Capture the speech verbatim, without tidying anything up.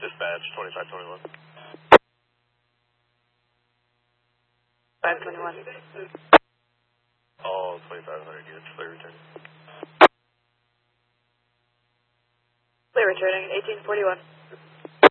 Dispatch, twenty-five twenty-one. five twenty-one. All twenty-five hundred units, clear return. Clear returning, eighteen forty-one.